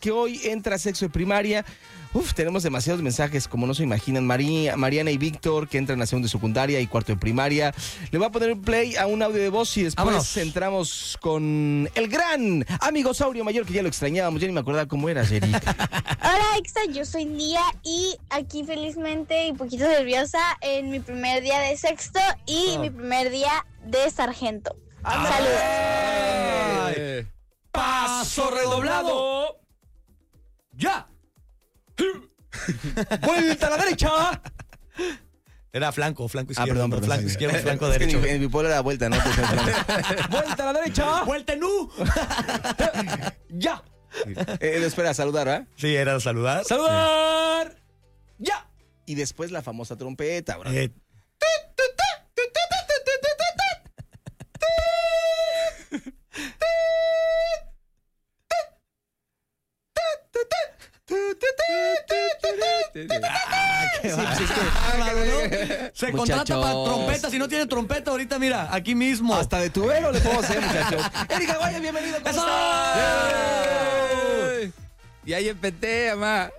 que hoy entra a sexto de primaria. Tenemos demasiados mensajes, como no se imaginan. Mariana y Víctor, que entran a segundo de secundaria y cuarto de primaria. Le voy a poner un play a un audio de voz y después Vámonos. entramos con el gran amigo Saurio Mayor, que ya lo extrañábamos. Ya ni me acordaba cómo era, Eric. Hola, Exa, yo soy Lía y aquí felizmente y poquito nerviosa en mi primer día de sexto y mi primer día de sargento. Saludos. Ay. Paso redoblado. ¡Ya! ¡Vuelta a la derecha! Era flanco izquierdo. Perdón. Flanco izquierdo, flanco Es que derecho. en mi pueblo era vuelta, ¿no? ¡Vuelta a la derecha! ¡Vuelta en U! ¡Ya! Espera, saludar, ¿ah? Sí, era saludar. ¡Saludar! ¡Ya! Y después la famosa trompeta, bro. Se Muchacho. contrata para trompeta. Si no tiene trompeta, ahorita mira, aquí mismo. Hasta de tubero le puedo hacer, muchachos. Erika Guaya, bienvenido. ¿Cómo ¡Eso! estás? Y ahí empeté, mamá.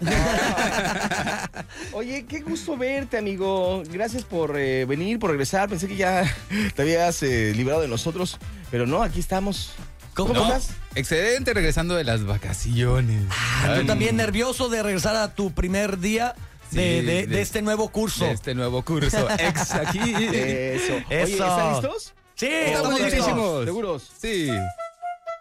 Oye, qué gusto verte, amigo. Gracias por venir, por regresar. Pensé que ya te habías librado de nosotros, pero no, aquí estamos. ¿Cómo estás? Excelente, regresando de las vacaciones. Tú también nervioso de regresar a tu primer día de este nuevo curso. De este nuevo curso. Ex aquí. Eso. Oye, Eso. ¿están listos? Sí, Estamos listísimos. ¿Seguros? Sí.